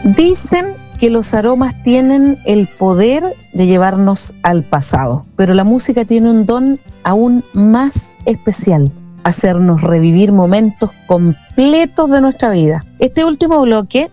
Dicen que los aromas tienen el poder de llevarnos al pasado, pero la música tiene un don aún más especial: hacernos revivir momentos completos de nuestra vida. Este último bloque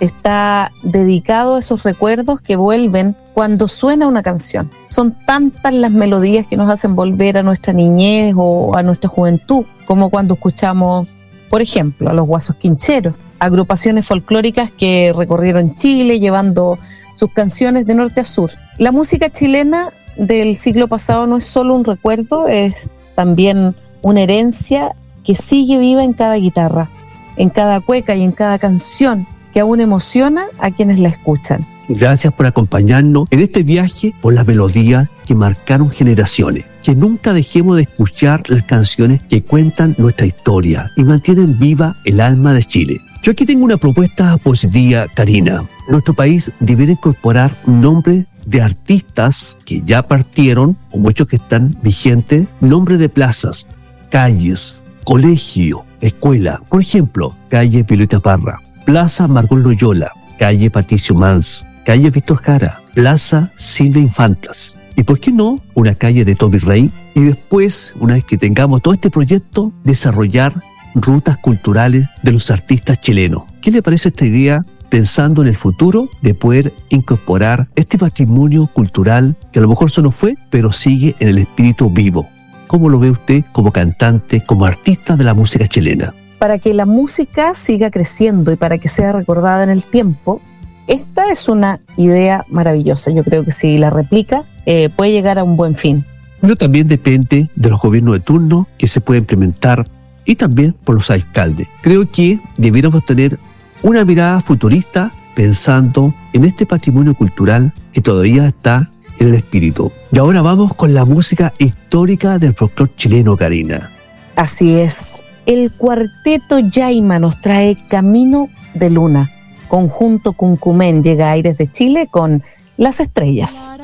está dedicado a esos recuerdos que vuelven cuando suena una canción. Son tantas las melodías que nos hacen volver a nuestra niñez o a nuestra juventud, como cuando escuchamos, por ejemplo, a los Guasos Quincheros, agrupaciones folclóricas que recorrieron Chile llevando sus canciones de norte a sur. La música chilena del siglo pasado no es solo un recuerdo, es también una herencia que sigue viva en cada guitarra, en cada cueca y en cada canción, que aún emociona a quienes la escuchan. Gracias por acompañarnos en este viaje por las melodías que marcaron generaciones. Que nunca dejemos de escuchar las canciones que cuentan nuestra historia y mantienen viva el alma de Chile. Yo aquí tengo una propuesta positiva, Karina. Nuestro país debería incorporar nombres de artistas que ya partieron, o muchos que están vigentes, nombres de plazas, calles, colegio, escuela. Por ejemplo, calle Violeta Parra, Plaza Margot Loyola, calle Patricio Mans, calle Víctor Jara, Plaza Silvia Infantas. ¿Y por qué no una calle de Tommy Rey? Y después, una vez que tengamos todo este proyecto, desarrollar rutas culturales de los artistas chilenos. ¿Qué le parece esta idea, pensando en el futuro, de poder incorporar este patrimonio cultural que a lo mejor se nos fue, pero sigue en el espíritu vivo? ¿Cómo lo ve usted como cantante, como artista de la música chilena? Para que la música siga creciendo y para que sea recordada en el tiempo, esta es una idea maravillosa. Yo creo que si la replica, puede llegar a un buen fin. Pero también depende de los gobiernos de turno que se puede implementar y también por los alcaldes. Creo que debiéramos tener una mirada futurista pensando en este patrimonio cultural que todavía está en el espíritu. Y ahora vamos con la música histórica del folclore chileno, Karina. Así es. El cuarteto Yaima nos trae Camino de Luna. Conjunto Cuncumén llega a Aires de Chile con Las Estrellas.